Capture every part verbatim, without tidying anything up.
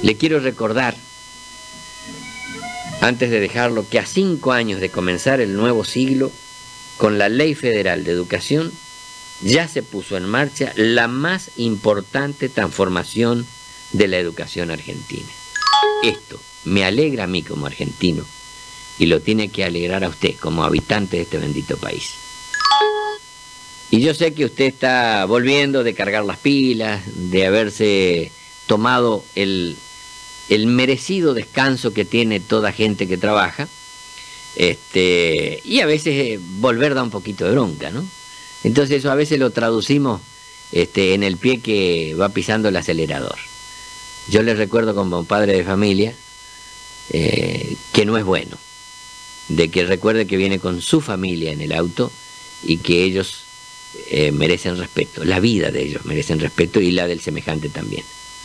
Le quiero recordar, antes de dejarlo, que a cinco años de comenzar el nuevo siglo, con la Ley Federal de Educación, ya se puso en marcha la más importante transformación de la educación argentina. Esto me alegra a mí como argentino y lo tiene que alegrar a usted como habitante de este bendito país. Y yo sé que usted está volviendo de cargar las pilas, de haberse tomado el, el merecido descanso que tiene toda gente que trabaja, este, y a veces eh, volver da un poquito de bronca, ¿no? Entonces eso a veces lo traducimos este, en el pie que va pisando el acelerador. Yo les recuerdo como padre de familia eh, que no es bueno, de que recuerde que viene con su familia en el auto y que ellos eh, merecen respeto, la vida de ellos merecen respeto y la del semejante también.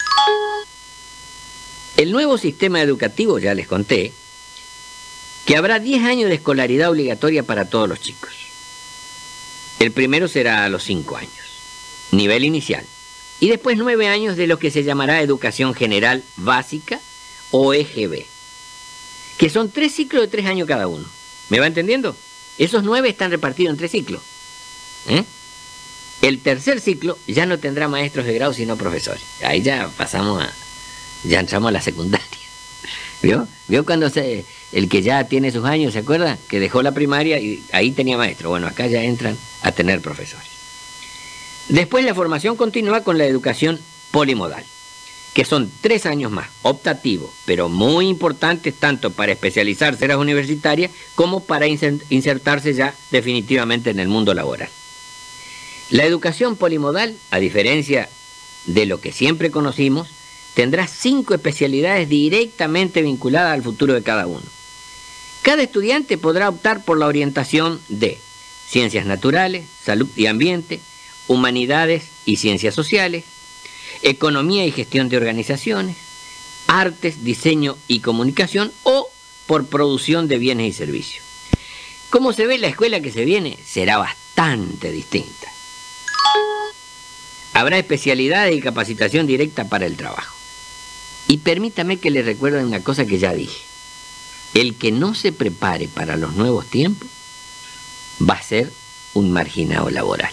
El nuevo sistema educativo, ya les conté, que habrá diez años de escolaridad obligatoria para todos los chicos. El primero será a los cinco años, nivel inicial, y después nueve años de lo que se llamará Educación General Básica o E G B, que son tres ciclos de tres años cada uno. ¿Me va entendiendo? Esos nueve están repartidos en tres ciclos. ¿Eh? El tercer ciclo ya no tendrá maestros de grado sino profesores. Ahí ya pasamos a, ya entramos a la secundaria. ¿Vio? ¿Vio cuando se, el que ya tiene sus años, se acuerda? Que dejó la primaria y ahí tenía maestro. Bueno, acá ya entran a tener profesores. Después la formación continúa con la educación polimodal, que son tres años más, optativo, pero muy importantes tanto para especializarse en las universitarias como para insertarse ya definitivamente en el mundo laboral. La educación polimodal, a diferencia de lo que siempre conocimos, tendrá cinco especialidades directamente vinculadas al futuro de cada uno. Cada estudiante podrá optar por la orientación de ciencias naturales, salud y ambiente, humanidades y ciencias sociales, economía y gestión de organizaciones, artes, diseño y comunicación o por producción de bienes y servicios. Como se ve, la escuela que se viene será bastante distinta. Habrá especialidades y capacitación directa para el trabajo. Y permítame que le recuerde una cosa que ya dije. El que no se prepare para los nuevos tiempos va a ser un marginado laboral.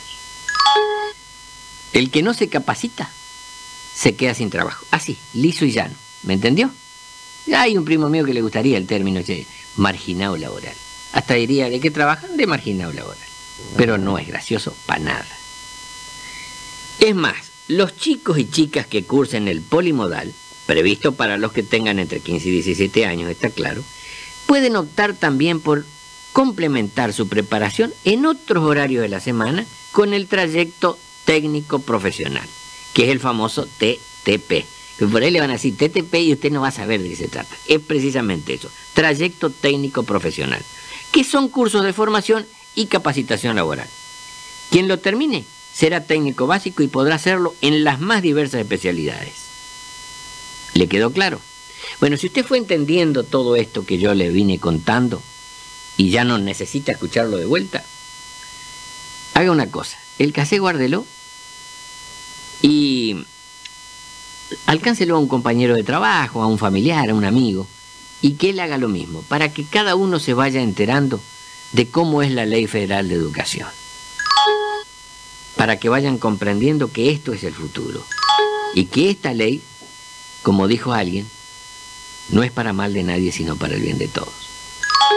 El que no se capacita se queda sin trabajo. Así, liso y llano. ¿Me entendió? Hay un primo mío que le gustaría el término ese, marginado laboral. Hasta diría, ¿de qué trabajan? De marginado laboral. Pero no es gracioso para nada. Es más, los chicos y chicas que cursen el polimodal, previsto para los que tengan entre quince y diecisiete años, está claro, pueden optar también por complementar su preparación en otros horarios de la semana con el trayecto técnico profesional, que es el famoso T T P. Que por ahí le van a decir T T P y usted no va a saber de qué se trata. Es precisamente eso, trayecto técnico profesional, que son cursos de formación y capacitación laboral. Quien lo termine será técnico básico y podrá hacerlo en las más diversas especialidades. ¿Le quedó claro? Bueno, si usted fue entendiendo todo esto que yo le vine contando y ya no necesita escucharlo de vuelta, haga una cosa, el casé guárdelo y alcáncelo a un compañero de trabajo, a un familiar, a un amigo, y que él haga lo mismo, para que cada uno se vaya enterando de cómo es la Ley Federal de Educación, para que vayan comprendiendo que esto es el futuro y que esta ley, como dijo alguien, no es para mal de nadie sino para el bien de todos.